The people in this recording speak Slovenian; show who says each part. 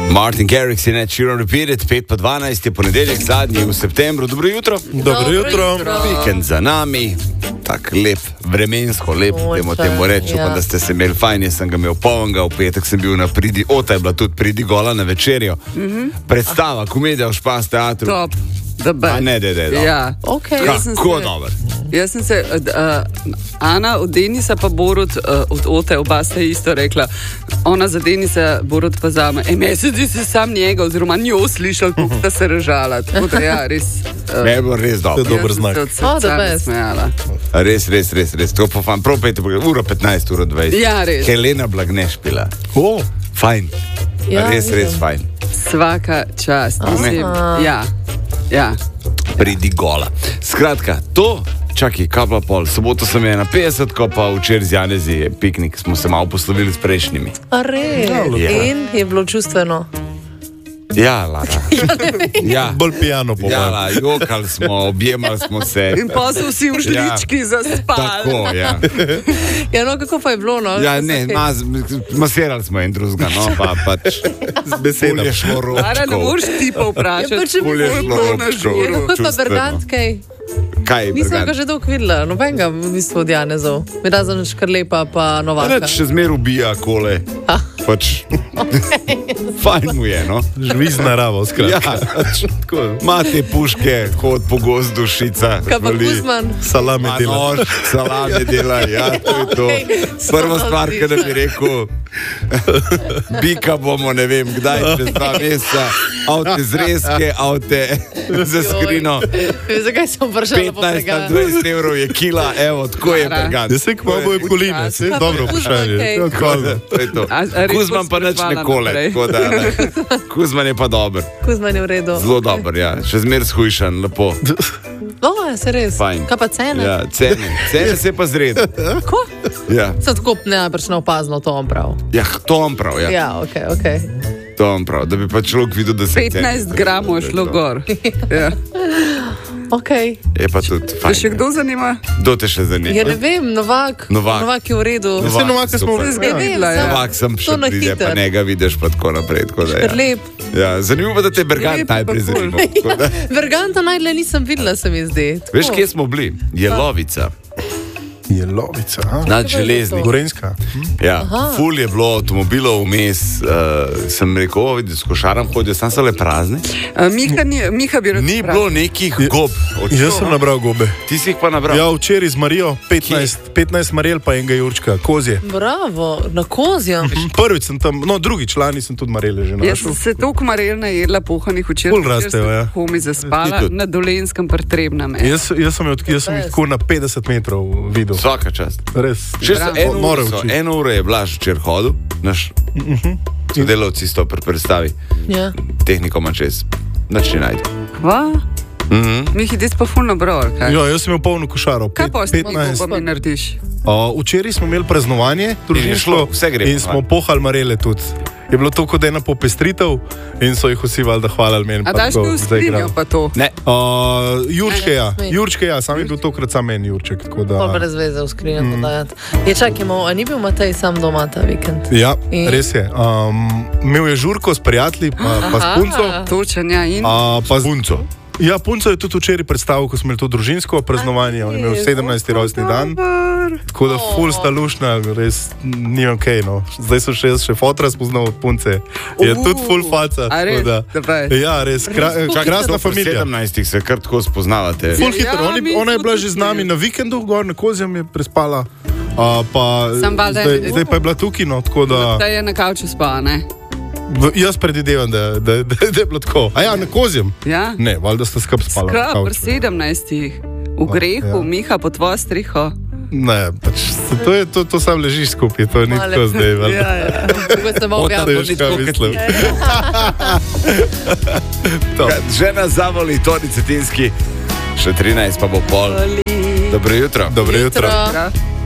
Speaker 1: Martin Garrix je Cheer on Repeat, 5:12 je ponedeljek, zadnji v septembru. Dobro jutro.
Speaker 2: Dobro jutro.
Speaker 1: Vikend za nami, tak lep, vremensko lep, temu reči, upam, da ste se imeli fajn, jaz sem ga imel polnega, v petek sem bil na Pridi, Ota je bila tudi Pridi gola na večerjo. Predstava, komedija v Špas teatru.
Speaker 3: Top.
Speaker 1: A ne,
Speaker 3: Ja.
Speaker 4: Okay.
Speaker 1: Kako dober.
Speaker 3: Jaz sem se, Ana od Denisa pa Borut od Ote, oba sta isto rekla. Ona za Denisa, Borut pa za me. Meni se sam njega oziroma njo slišal, kako sta se režala. Tako da ja, res.
Speaker 1: Ne je bilo res dobro.
Speaker 2: To je dober znak.
Speaker 1: Res. To pa fajn, prav 5:15, 5:20.
Speaker 3: Ja, res.
Speaker 1: Helena Blagneš pila. Fajn.
Speaker 4: Ja,
Speaker 1: res fajn.
Speaker 3: Svaka čast. Mislim, ja.
Speaker 1: Pridi gola. Skratka, to, čakaj, kapla pol. Soboto sem je na 50, ko pa včeraj z Janezi je piknik, smo se malo poslovili s prejšnjimi.
Speaker 4: A res?
Speaker 1: Ja.
Speaker 4: In je bilo čustveno?
Speaker 1: Ja, Lara. Ja.
Speaker 2: Bolj pijano po
Speaker 1: Ja, Lara, jokali smo, objemali smo se.
Speaker 3: In pa so vsi v žlički zaspali.
Speaker 1: Tako, ja.
Speaker 4: Ja, no, kako pa je bilo, no?
Speaker 1: Ja, ne, masirali smo en drugega, no, pa pač z besedami je šlo ročkov.
Speaker 3: Lara, ne moreš ti pa vprašati.
Speaker 4: Ja, pa če
Speaker 1: Ful je šlo ročkov.
Speaker 4: Ja, kako je pa Bergant, kaj?
Speaker 1: Kaj je
Speaker 4: Nisem ga
Speaker 1: Bergant?
Speaker 4: že dolgo videla, nobenega v bistvu od Janezov. Mi razen Škrlepa pa Novaka.
Speaker 1: Reč, še zmer ubija kole. Pač, fajn mu je, no.
Speaker 2: Živi z naravo,
Speaker 1: Ja,
Speaker 2: skratka.
Speaker 1: pač, ima te puške, hod po gozdu, šica.
Speaker 4: Kaj pa Kuzman?
Speaker 2: Salame
Speaker 1: Ma
Speaker 2: dela.
Speaker 1: nož, salame dela, ja, to je to. Prva stvar, ki da bi rekel, bika bomo, ne vem, kdaj, čez 2 meseca, avte zrezke, avte za skrino,
Speaker 4: Zakaj sem vprašala po
Speaker 1: 15
Speaker 4: tega?
Speaker 1: 20 evrov je kila, evo, tako je Bergant.
Speaker 2: Jaz se kmalo bojo koline, se
Speaker 4: Kaj pa
Speaker 2: dobro
Speaker 4: Kuzman,
Speaker 2: vprašanje.
Speaker 4: kaj?
Speaker 2: Ja, hvala.
Speaker 1: To je to.
Speaker 3: A res
Speaker 1: Kuzman pa
Speaker 3: boš
Speaker 1: nič ne
Speaker 3: spraševala
Speaker 1: kole,
Speaker 3: naprej?
Speaker 1: tako da, ne. Kuzman je pa dober,
Speaker 4: Kuzman je v redu.
Speaker 1: zelo dober, ja, še zmer shujšan, lepo.
Speaker 4: No, je se res.
Speaker 1: Fajn.
Speaker 4: Kaj pa cene?
Speaker 1: Ja, cene se pa zredi.
Speaker 4: Kako?
Speaker 1: Ja,
Speaker 4: Se tako najbrž ne opazno to on prav.
Speaker 1: ja, to on prav, ja.
Speaker 4: Ja, ok.
Speaker 1: To on prav, da bi pa človek videl, da se
Speaker 3: 15 gramov je šlo gor. Ja.
Speaker 4: Ok.
Speaker 1: Je pa tudi
Speaker 3: Te
Speaker 1: fajn.
Speaker 3: še kdo zanima?
Speaker 1: Kdo te še zanima?
Speaker 4: Ja, ne vem, Novak je v redu.
Speaker 1: Novak,
Speaker 2: Vse Novaka smo
Speaker 1: super.
Speaker 3: Zdaj
Speaker 4: Ne vem,
Speaker 3: videla, ja.
Speaker 1: Novak sem še
Speaker 4: To na
Speaker 1: pride, pa
Speaker 4: hitro.
Speaker 1: njega vidiš pa tako naprej. Tako da, ja.
Speaker 4: Škrlep.
Speaker 1: Ja, zanimivo pa, da te Bergant
Speaker 3: Škrlep je pa
Speaker 1: najprej
Speaker 3: cool.
Speaker 1: zanima. Tako da-
Speaker 4: Verganta najdlje nisem videla, se mi zdi.
Speaker 1: Veš, kje smo bili? Jelovica,
Speaker 2: Je lovica, ha?
Speaker 1: nad železnik.
Speaker 2: Gorenjska.
Speaker 1: Ja, ful je bilo avtomobilov vmes, sem rekel, vidi, s košaram hodijo, sam so le prazni.
Speaker 3: Miha bi rad
Speaker 1: Ni
Speaker 3: vprašal.
Speaker 1: bilo nekih gob.
Speaker 2: Jaz sem nabral gobe.
Speaker 1: Ti si jih pa nabral.
Speaker 2: Ja, včeraj z Marijo 15 Marijel pa enega Jurčka, kozje.
Speaker 4: Bravo, na kozjem.
Speaker 2: Prvič sem tam, no drugi člani sem tudi Marijele že
Speaker 3: Jaz
Speaker 2: našel.
Speaker 3: sem se toliko marelna jedla pohanih včeraj.
Speaker 2: Ful rastejo, ja.
Speaker 3: Komi zaspala
Speaker 1: Ti tudi.
Speaker 3: na Dolenskem Partrebnem.
Speaker 2: Jaz sem jih tako na 50 metrov videl.
Speaker 1: Vsaka čast.
Speaker 2: Res.
Speaker 1: Eno uro je Blaž včeraj hodil, naš sodelavci sto predstavi,
Speaker 4: Ja.
Speaker 1: tehniko ima čez, nič ne najde.
Speaker 3: Kva? Mihi, ti si pa ful nabral, kaj?
Speaker 2: Ja, jaz sem imel polno košaro.
Speaker 3: Kaj pa s tem
Speaker 2: 15.
Speaker 3: gobami narediš?
Speaker 2: Včeraj smo imeli praznovanje,
Speaker 1: šlo,
Speaker 2: družinsko,
Speaker 1: vse gre
Speaker 2: in
Speaker 1: po
Speaker 2: smo pohali Marijele tudi. Je bilo to kot ena popestritev in so jih vsi valjda hvalili meni.
Speaker 3: A
Speaker 2: pa
Speaker 3: daš
Speaker 2: tako
Speaker 3: ti v
Speaker 2: zdaj
Speaker 3: skrinjo
Speaker 2: igram.
Speaker 3: pa to?
Speaker 1: Ne,
Speaker 2: Jurčke, ja, sam je bil tokrat sam en Jurček. tako da-
Speaker 4: Pol brez veze v skrinjo podajati. Je čakajmo, a ni bil Matej sam doma ta vikend?
Speaker 2: Ja,
Speaker 4: In?
Speaker 2: res je. Imel je žurko s prijatelji, pa s punco.
Speaker 3: Točen, ja, in?
Speaker 2: Pa
Speaker 1: punco.
Speaker 2: Ja, punco je tudi včeraj predstavil, ko smo imeli to družinsko praznovanje. On je imel 17. rojstni dan. Tako da ful sta lušna, res ni ok. No. Zdaj so še fotra spoznal od punce. Je tudi ful faca.
Speaker 3: A res?
Speaker 2: tako da-
Speaker 3: Daj.
Speaker 2: Ja, res, krasna familija.
Speaker 1: 17 se kar tako spoznavate.
Speaker 2: Ful
Speaker 3: Ja,
Speaker 2: hitro.
Speaker 3: mi
Speaker 2: Ona je
Speaker 3: smo
Speaker 2: bila
Speaker 3: tudi
Speaker 2: že z nami na vikendu, gor na Kozjem je prespala. Pa
Speaker 3: Sam valjda je-
Speaker 2: zdaj pa je bila tukaj, no, tako da
Speaker 3: Da je na kavču spala, ne?
Speaker 2: jaz predvidevam, da je bilo tako. A ja, na Kozjem?
Speaker 3: Ja?
Speaker 2: Ne, valjda sta skup spala. na
Speaker 3: Skrb,
Speaker 2: kavču.
Speaker 3: pri 17. V grehu,
Speaker 2: Ja.
Speaker 3: Miha pod tvojo striho.
Speaker 2: Ne, pač, to sam ležiš skupaj, to ni
Speaker 4: Male.
Speaker 2: tako zdaj. valjda.
Speaker 3: Ja, ja.
Speaker 4: Kako ste malo
Speaker 1: Ota,
Speaker 4: objavili?
Speaker 2: Veš, kaj mislim.
Speaker 1: Žena zavoli Toni Cetinski, še 13 pa bo pol. Dobro jutro.
Speaker 2: Dobro jutro.
Speaker 3: Ja.